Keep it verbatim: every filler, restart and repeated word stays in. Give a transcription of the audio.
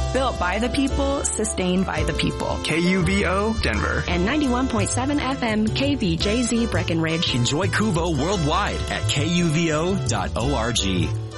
Built by the people, sustained by the people. K U V O, Denver. And ninety-one point seven F M K V J Z Breckenridge. Enjoy Kuvo worldwide at K U V O dot org.